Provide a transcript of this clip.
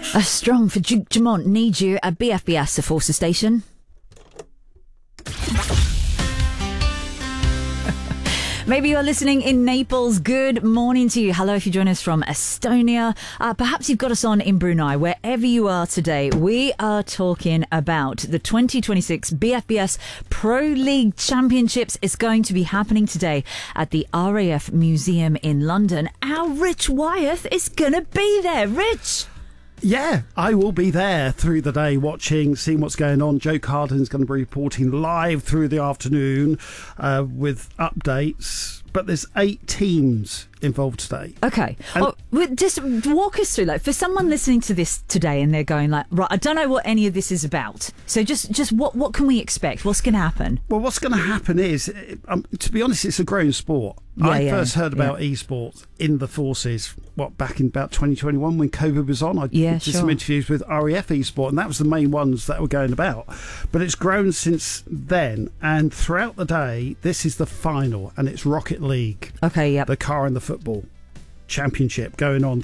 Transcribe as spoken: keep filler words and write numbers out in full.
A strong for Duke Dumont needs you at B F B S, the Forces Station. Maybe you're listening in Naples. Good morning to you. Hello if you join us from Estonia. Uh, perhaps you've got us on in Brunei. Wherever you are today, we are talking about the twenty twenty-six B F B S Pro League Championships. It's going to be happening today at the R A F Museum in London. Our Rich Wyeth is going to be there. Rich! Yeah, I will be there through the day watching, seeing what's going on. Joe Carden's going to be reporting live through the afternoon uh, with updates. But there's eight teams involved today. Okay. Oh, just walk us through, like, for someone listening to this today and they're going like, right, I don't know what any of this is about. So just, just what, what can we expect? What's going to happen? Well, what's going to happen is, um, to be honest, it's a growing sport. Yeah, I yeah, first heard about yeah. esports in the forces, what, back in about twenty twenty-one when COVID was on. I Yeah, did sure. some interviews with R A F eSport, and that was the main ones that were going about. But it's grown since then, and throughout the day, this is the final, and it's Rocket League. Okay, yep. The car and the football championship going on